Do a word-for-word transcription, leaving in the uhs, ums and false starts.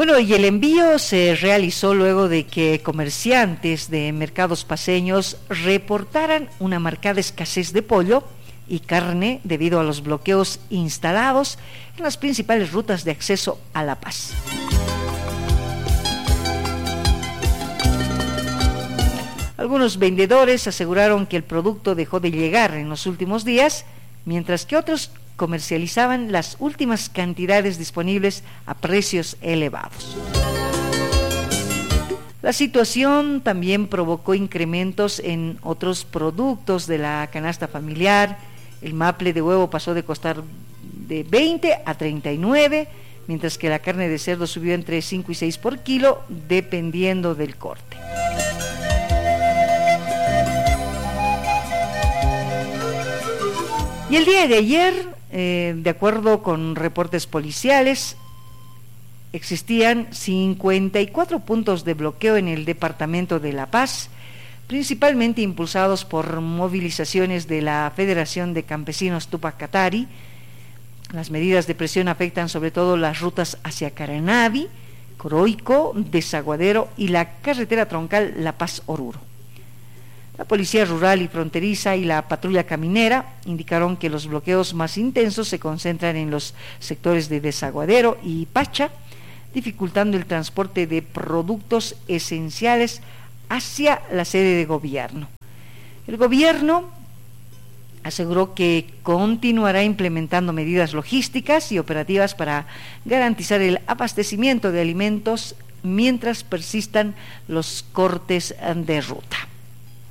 Bueno, y el envío se realizó luego de que comerciantes de mercados paceños reportaran una marcada escasez de pollo y carne debido a los bloqueos instalados en las principales rutas de acceso a La Paz. Algunos vendedores aseguraron que el producto dejó de llegar en los últimos días, mientras que otros comercializaban las últimas cantidades disponibles a precios elevados. La situación también provocó incrementos en otros productos de la canasta familiar. El maple de huevo pasó de costar de veinte a treinta y nueve, mientras que la carne de cerdo subió entre cinco y seis por kilo, dependiendo del corte. Y el día de ayer, eh, de acuerdo con reportes policiales, existían cincuenta y cuatro puntos de bloqueo en el departamento de La Paz, principalmente impulsados por movilizaciones de la Federación de Campesinos Tupac Katari. Las medidas de presión afectan sobre todo las rutas hacia Caranavi, Coroico, Desaguadero y la carretera troncal La Paz-Oruro. La Policía Rural y Fronteriza y la Patrulla Caminera indicaron que los bloqueos más intensos se concentran en los sectores de Desaguadero y Pacha, dificultando el transporte de productos esenciales hacia la sede de gobierno. El gobierno aseguró que continuará implementando medidas logísticas y operativas para garantizar el abastecimiento de alimentos mientras persistan los cortes de ruta.